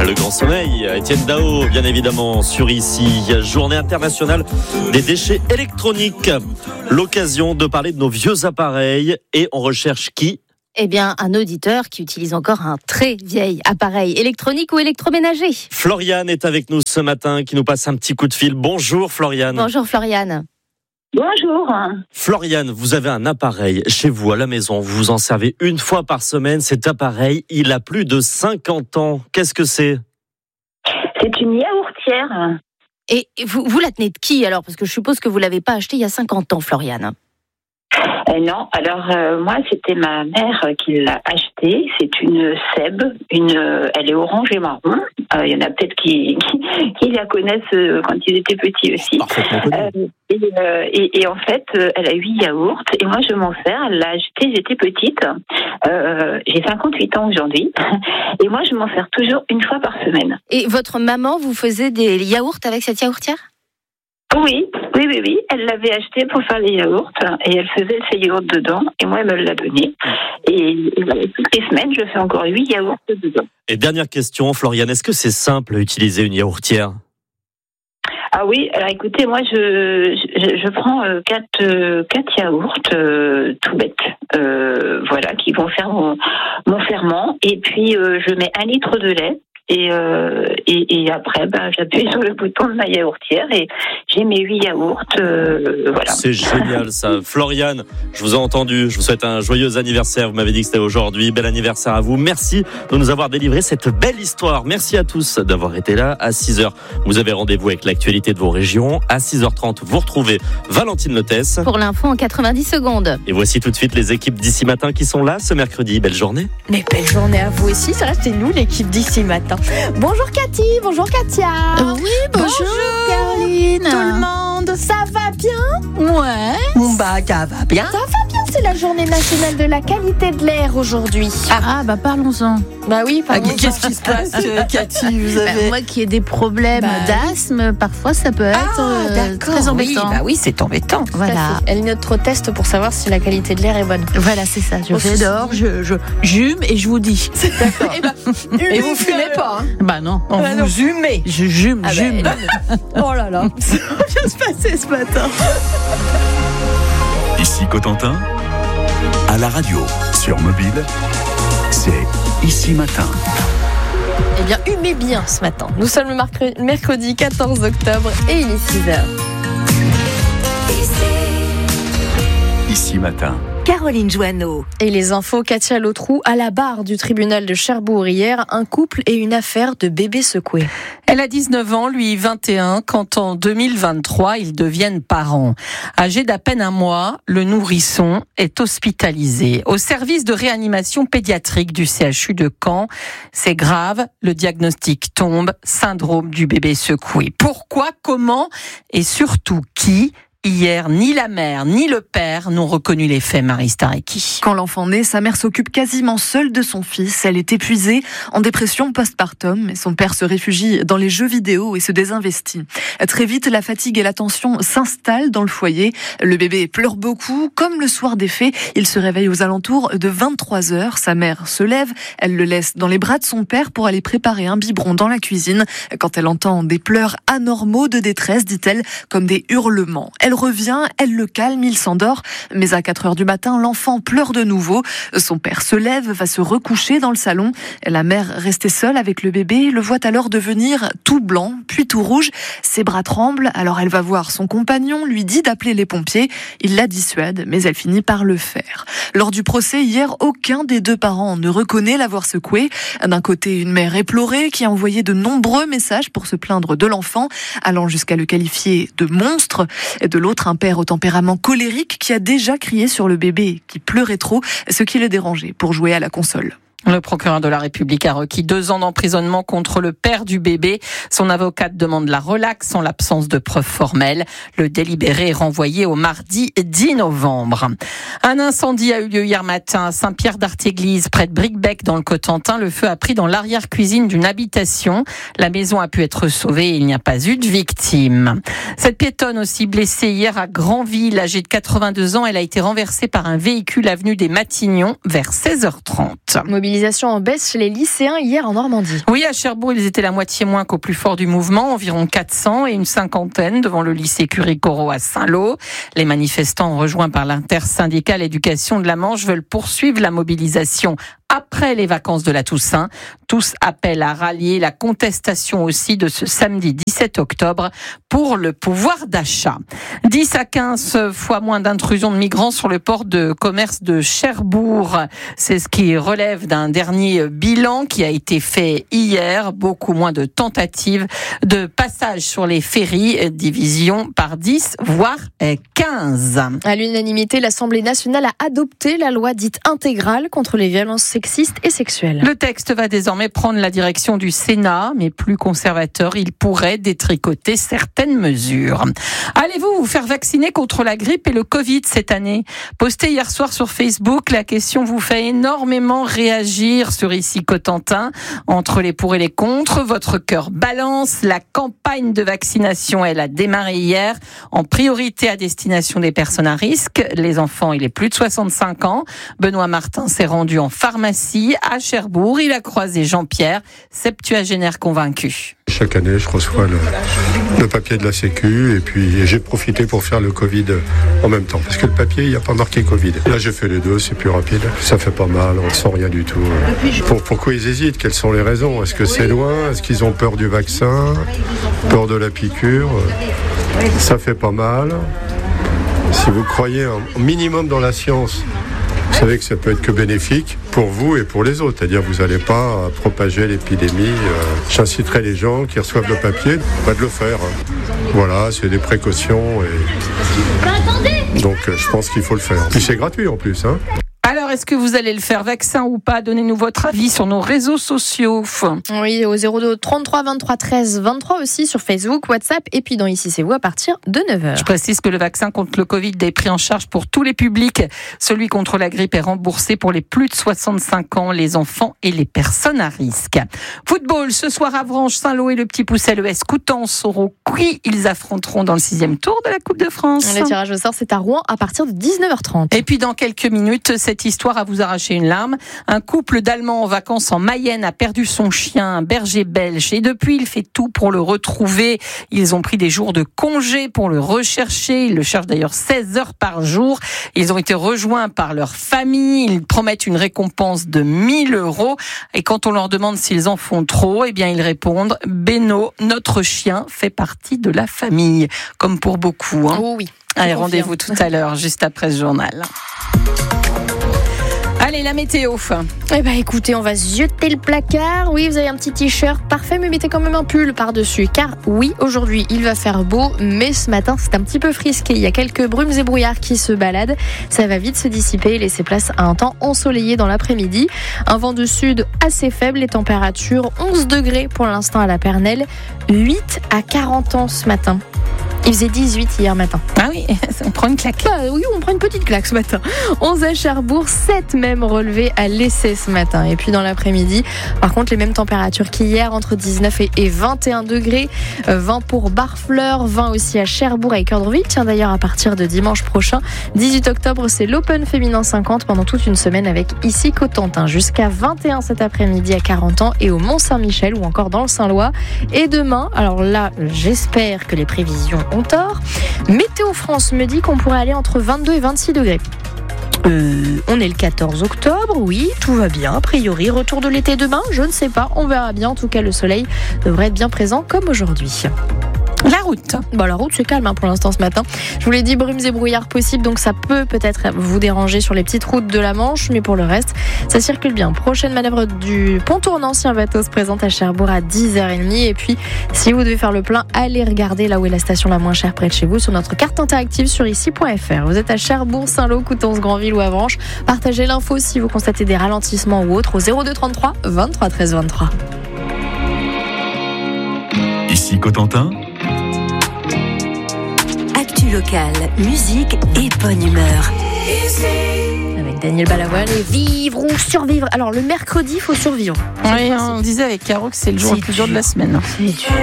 Le grand sommeil, Étienne Dao, bien évidemment, sur ici. Journée internationale des déchets électroniques. L'occasion de parler de nos vieux appareils. Et on recherche qui ? Eh bien, un auditeur qui utilise encore un très vieil appareil électronique ou électroménager. Floriane est avec nous ce matin, qui nous passe un petit coup de fil. Bonjour Floriane. Bonjour Floriane. Bonjour. Floriane, vous avez un appareil chez vous à la maison. Vous vous en servez une fois par semaine. Cet appareil, il a plus de 50 ans. Qu'est-ce que c'est ? C'est une yaourtière. Et vous la tenez de qui alors ? Parce que je suppose que vous ne l'avez pas acheté il y a 50 ans, Floriane. Non, alors moi c'était ma mère qui l'a achetée. C'est une Seb, elle est orange et marron. Il y en a peut-être qui la connaissent quand ils étaient petits aussi. Et en fait, elle a 8 yaourts et moi je m'en sers. Elle l'a achetée, j'étais petite. J'ai 58 ans aujourd'hui et moi je m'en sers toujours une fois par semaine. Et votre maman vous faisait des yaourts avec cette yaourtière ? Oui. Elle l'avait acheté pour faire les yaourts et elle faisait ses yaourts dedans et moi elle me l'a donné. Et toutes les semaines, je fais encore 8 yaourts dedans. Et dernière question, Floriane, est-ce que c'est simple à utiliser une yaourtière ? Ah oui, alors écoutez, moi je prends 4 yaourts tout bêtes, voilà, qui vont faire mon ferment. Et puis je mets 1 litre de lait. Et après, j'appuie sur le bouton de ma yaourtière et j'ai mes 8 yaourts. Voilà. C'est génial ça. Floriane, je vous ai entendu. Je vous souhaite un joyeux anniversaire. Vous m'avez dit que c'était aujourd'hui. Bel anniversaire à vous. Merci de nous avoir délivré cette belle histoire. Merci à tous d'avoir été là. À 6h, vous avez rendez-vous avec l'actualité de vos régions. À 6h30, vous retrouvez Valentine Lotès. Pour l'info en 90 secondes. Et voici tout de suite les équipes d'ici matin qui sont là ce mercredi. Belle journée. Mais belle journée à vous aussi. Ça reste nous, l'équipe d'ici matin. Bonjour Cathy, bonjour Katia. Oui, bonjour Caroline. Tout le monde, ça va bien ? Ouais. Ça va bien. Ça va bien, c'est la journée nationale de la qualité de l'air aujourd'hui. Parlons-en. Oui, parlons-en. Qu'est-ce qui se passe, Cathy ? Vous avez... moi qui ai des problèmes d'asthme, parfois ça peut être très embêtant. Oui, c'est embêtant. Voilà. Elle note trop test pour savoir si la qualité de l'air est bonne. Voilà, c'est ça. Je fais dehors, je jume et je vous dis. D'accord. Et vous fumez pas, hein ? Non. Vous humez. Je jume. Oh là là. Ça va bien se passer ce matin. Ici Cotentin, à la radio, sur mobile, c'est Ici Matin. Eh bien, humez bien ce matin. Nous sommes le mercredi 14 octobre et il est 6h. Ici Matin. Caroline Joanneau. Et les infos, Katia Lotrou, à la barre du tribunal de Cherbourg hier, un couple et une affaire de bébés secoués. Elle a 19 ans, lui 21, quand en 2023, ils deviennent parents. Âgé d'à peine un mois, le nourrisson est hospitalisé au service de réanimation pédiatrique du CHU de Caen. C'est grave, le diagnostic tombe, syndrome du bébé secoué. Pourquoi, comment et surtout qui ? Hier, ni la mère ni le père n'ont reconnu les faits, Marie Starecki. Quand l'enfant naît, sa mère s'occupe quasiment seule de son fils. Elle est épuisée, en dépression postpartum, et son père se réfugie dans les jeux vidéo et se désinvestit. Très vite, la fatigue et la tension s'installent dans le foyer. Le bébé pleure beaucoup. Comme le soir des faits, il se réveille aux alentours de 23h. Sa mère se lève, elle le laisse dans les bras de son père pour aller préparer un biberon dans la cuisine. Quand elle entend des pleurs anormaux de détresse, dit-elle, comme des hurlements. Elle revient, elle le calme, il s'endort. Mais à 4h du matin, l'enfant pleure de nouveau. Son père se lève, va se recoucher dans le salon. La mère, restée seule avec le bébé, le voit alors devenir tout blanc, puis tout rouge. Ses bras tremblent, alors elle va voir son compagnon, lui dit d'appeler les pompiers. Il la dissuade, mais elle finit par le faire. Lors du procès hier, aucun des deux parents ne reconnaît l'avoir secoué. D'un côté, une mère éplorée qui a envoyé de nombreux messages pour se plaindre de l'enfant, allant jusqu'à le qualifier de monstre. Et de l'autre, un père au tempérament colérique qui a déjà crié sur le bébé qui pleurait trop, ce qui le dérangeait pour jouer à la console. Le procureur de la République a requis 2 ans d'emprisonnement contre le père du bébé. Son avocate demande la relaxe en l'absence de preuves formelles. Le délibéré est renvoyé au mardi 10 novembre. Un incendie a eu lieu hier matin à Saint-Pierre-d'Artéglise, près de Bricbec, dans le Cotentin. Le feu a pris dans l'arrière-cuisine d'une habitation. La maison a pu être sauvée et il n'y a pas eu de victime. Cette piétonne aussi blessée hier à Granville, âgée de 82 ans, elle a été renversée par un véhicule avenue des Matignons vers 16h30. mobilisation en baisse chez les lycéens hier en Normandie. Oui, à Cherbourg, ils étaient la moitié moins qu'au plus fort du mouvement, environ 400 et une cinquantaine devant le lycée Curie-Corot à Saint-Lô. Les manifestants rejoints par l'intersyndicale éducation de la Manche veulent poursuivre la mobilisation après les vacances de la Toussaint. Tous appellent à rallier la contestation aussi de ce samedi 17 octobre pour le pouvoir d'achat. 10 à 15 fois moins d'intrusions de migrants sur le port de commerce de Cherbourg. C'est ce qui relève d'un dernier bilan qui a été fait hier. Beaucoup moins de tentatives de passage sur les ferries, division par 10, voire 15. À l'unanimité, l'Assemblée nationale a adopté la loi dite intégrale contre les violences sexistes et sexuelles. Le texte va désormais prendre la direction du Sénat, mais plus conservateur, il pourrait détricoter certaines mesures. Allez-vous vous faire vacciner contre la grippe et le Covid cette année ? Posté hier soir sur Facebook, la question vous fait énormément réagir sur Ici Cotentin. Entre les pour et les contre, votre cœur balance. La campagne de vaccination, elle a démarré hier, en priorité à destination des personnes à risque, les enfants et les plus de 65 ans. Benoît Martin s'est rendu en pharmacie à Cherbourg. Il a croisé Jean-Pierre, septuagénaire convaincu. Chaque année, je reçois le papier de la Sécu et puis j'ai profité pour faire le Covid en même temps. Parce que le papier, il n'y a pas marqué Covid. Là, j'ai fait les deux, c'est plus rapide. Ça fait pas mal, on ne sent rien du tout. Pourquoi ils hésitent ? Quelles sont les raisons ? Est-ce que c'est loin ? Est-ce qu'ils ont peur du vaccin ? Peur de la piqûre ? Ça fait pas mal. Si vous croyez un minimum dans la science, vous savez que ça peut être que bénéfique pour vous et pour les autres. C'est-à-dire que vous n'allez pas propager l'épidémie. J'inciterai les gens qui reçoivent le papier de le faire. Voilà, c'est des précautions. Donc je pense qu'il faut le faire. Puis c'est gratuit en plus. Alors, est-ce que vous allez le faire, vaccin ou pas ? Donnez-nous votre avis sur nos réseaux sociaux. Oui, au 02 33 23 13 23 aussi sur Facebook, WhatsApp et puis dans Ici c'est vous à partir de 9h. Je précise que le vaccin contre le Covid est pris en charge pour tous les publics. Celui contre la grippe est remboursé pour les plus de 65 ans, les enfants et les personnes à risque. Football, ce soir Avranches, Saint-Lô et le Petit Poucet, l'ES Coutances sauront qui ils affronteront dans le 6e tour de la Coupe de France. Le tirage au sort, c'est à Rouen à partir de 19h30. Et puis dans quelques minutes, cette histoire à vous arracher une larme. Un couple d'Allemands en vacances en Mayenne a perdu son chien, un berger belge, et depuis il fait tout pour le retrouver. Ils ont pris des jours de congé pour le rechercher. Ils le cherchent d'ailleurs 16 heures par jour. Ils ont été rejoints par leur famille. Ils promettent une récompense de 1 000 €. Et quand on leur demande s'ils en font trop, eh bien ils répondent: Beno, notre chien fait partie de la famille. Comme pour beaucoup. Oh oui. Allez, rendez-vous tout à l'heure, juste après ce journal. Allez, la météo. Eh ben, écoutez, on va jeter le placard. Oui, vous avez un petit t-shirt parfait, mais mettez quand même un pull par-dessus. Car oui, aujourd'hui, il va faire beau, mais ce matin, c'est un petit peu frisqué. Il y a quelques brumes et brouillards qui se baladent. Ça va vite se dissiper et laisser place à un temps ensoleillé dans l'après-midi. Un vent de sud assez faible. Les températures 11 degrés pour l'instant à la Pernelle. 8 à 40 ans ce matin. Il faisait 18 hier matin. Ah oui, on prend une claque. Oui, on prend une petite claque ce matin. 11 à Cherbourg, 7 même relevés à l'Essai ce matin. Et puis dans l'après-midi, par contre, les mêmes températures qu'hier, entre 19 et 21 degrés. 20 pour Barfleur, 20 aussi à Cherbourg et Cœurdreville. Tiens, d'ailleurs, à partir de dimanche prochain, 18 octobre, c'est l'Open Féminin 50 pendant toute une semaine avec Ici Cotentin. Jusqu'à 21 cet après-midi à 40 ans et au Mont-Saint-Michel ou encore dans le Saint-Lois. Et demain, alors là, j'espère que les prévisions ont tort. Météo France me dit qu'on pourrait aller entre 22 et 26 degrés. On est le 14 octobre, oui, tout va bien. A priori, retour de l'été demain, je ne sais pas, on verra bien. En tout cas, le soleil devrait être bien présent comme aujourd'hui. La route. Bon, la route, c'est calme pour l'instant ce matin. Je vous l'ai dit, brumes et brouillards possibles, donc ça peut peut-être vous déranger sur les petites routes de la Manche, mais pour le reste, ça circule bien. Prochaine manœuvre du pont tournant, si un bateau se présente à Cherbourg à 10h30. Et puis, si vous devez faire le plein, allez regarder là où est la station la moins chère près de chez vous sur notre carte interactive sur ici.fr. Vous êtes à Cherbourg, Saint-Lô, Coutances, Granville ou Avranches. Partagez l'info si vous constatez des ralentissements ou autres au 02 33 23 13 23. Ici Cotentin. Actu locale, musique et bonne humeur. Avec Daniel Balavoine et vivre ou survivre. Alors le mercredi, il faut survivre. Oui, on disait avec Caro que c'est le jour le plus dur de la semaine. C'est dur.